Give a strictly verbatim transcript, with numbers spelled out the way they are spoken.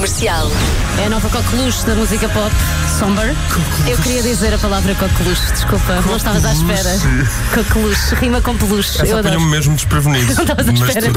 Comercial. É a nova coqueluche da música pop, Somber. Coqueluche. Eu queria dizer a palavra coqueluche, desculpa, não estavas à espera. Coqueluche, rima com peluche. Essa Eu adoro. apanhou-me mesmo desprevenido. Não estavas à Mas espera. tudo